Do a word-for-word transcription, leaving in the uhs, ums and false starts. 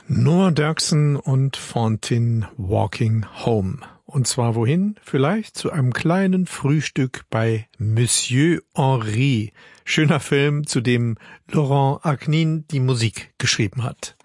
Noah Derksen und Fantine Walking Home. Und zwar wohin? Vielleicht zu einem kleinen Frühstück bei Monsieur Henry. Schöner Film, zu dem Laurent Agnin die Musik geschrieben hat.